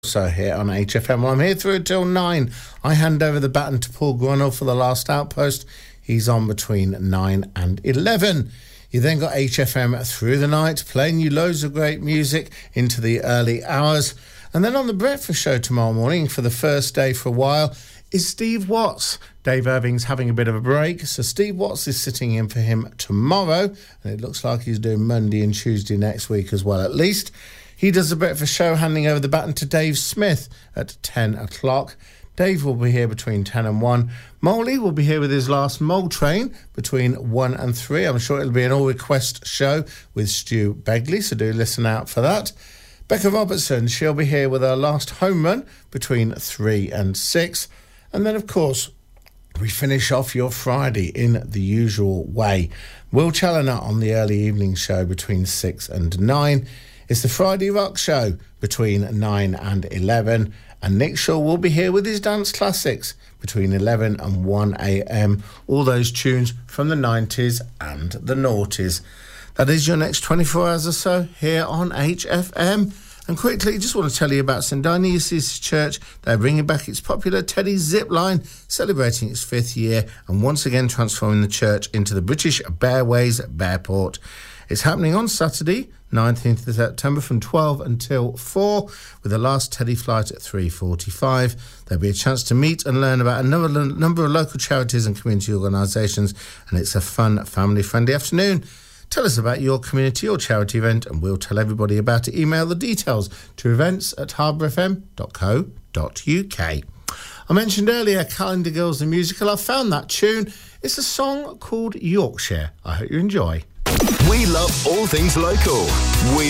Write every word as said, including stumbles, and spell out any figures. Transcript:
So here on H F M, well, I'm here through till nine. I hand over the baton to Paul Grunwald for the last outpost. He's on between nine and eleven. You then got H F M through the night, playing you loads of great music into the early hours. And then on the breakfast show tomorrow morning, for the first day for a while, is Steve Watts. Dave Irving's having a bit of a break, so Steve Watts is sitting in for him tomorrow. And it looks like he's doing Monday and Tuesday next week as well, at least. He does the breakfast show, handing over the baton to Dave Smith at ten o'clock. Dave will be here between ten and one. Molly will be here with his last Mole Train between one and three. I'm sure it'll be an all-request show with Stu Begley, so do listen out for that. Becca Robertson, she'll be here with her last home run between three and six. And then, of course, we finish off your Friday in the usual way. Will Challoner on the early evening show between six and nine. It's the Friday Rock Show between nine and eleven. And Nick Shaw will be here with his dance classics between eleven and one a.m. All those tunes from the nineties and the noughties. That is your next twenty-four hours or so here on H F M. And quickly, just want to tell you about St Dionysius Church. They're bringing back its popular Teddy Zip Line, celebrating its fifth year and once again transforming the church into the British Bearways Bearport. It's happening on Saturday, nineteenth of September from twelve until four, with the last Teddy flight at three forty-five. There'll be a chance to meet and learn about a number, number of local charities and community organisations, and it's a fun, family-friendly afternoon. Tell us about your community or charity event, and we'll tell everybody about it. Email the details to events at harbour f m dot co dot u k. I mentioned earlier Calendar Girls the musical. I found that tune. It's a song called Yorkshire. I hope you enjoy. We love all things local. We